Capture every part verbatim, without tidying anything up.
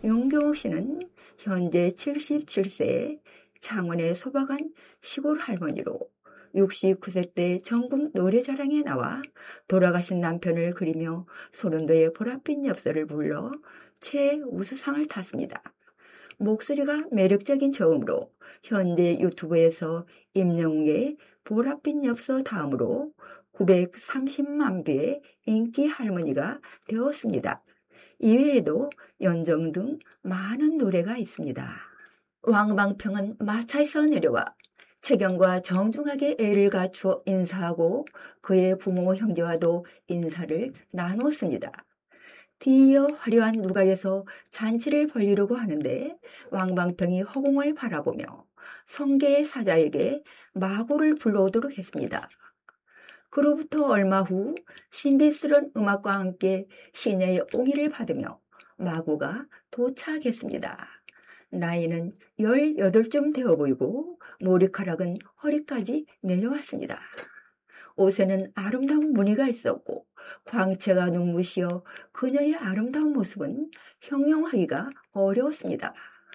윤경옥 씨는 현재 칠십칠 세 창원의 소박한 시골 할머니로 육십구 세 때 전국 노래자랑에 나와 돌아가신 남편을 그리며 소년도의 보랏빛 엽서를 불러 최우수상을 탔습니다. 목소리가 매력적인 저음으로 현재 유튜브에서 임영웅의 보랏빛 엽서 다음으로 구백삼십만 뷰의 인기 할머니가 되었습니다. 이외에도 연정 등 많은 노래가 있습니다. 왕방평은 마차에서 내려와 채경과 정중하게 애를 갖추어 인사하고 그의 부모 형제와도 인사를 나눴습니다. 뒤이어 화려한 누각에서 잔치를 벌이려고 하는데 왕방평이 허공을 바라보며 성계의 사자에게 마고를 불러오도록 했습니다. 그로부터 얼마 후 신비스러운 음악과 함께 시내의 옹의를 받으며 마고가 도착했습니다. 나이는 열여덟쯤 되어 보이고 머리카락은 허리까지 내려왔습니다. 옷에는 아름다운 무늬가 있었고 광채가 눈부시어 그녀의 아름다운 모습은 형용하기가 어려웠습니다.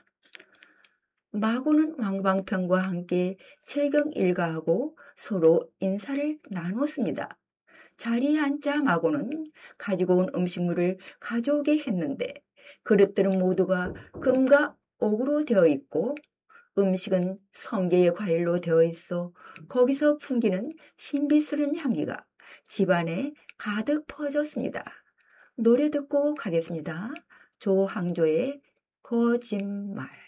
마고는 왕방평과 함께 채경 일가하고 서로 인사를 나눴습니다. 자리에 앉자 마고는 가지고 온 음식물을 가져오게 했는데 그릇들은 모두가 금과 옥으로 되어 있고 음식은 성게의 과일로 되어 있어 거기서 풍기는 신비스러운 향기가 집안에 가득 퍼졌습니다. 노래 듣고 가겠습니다. 조항조의 거짓말.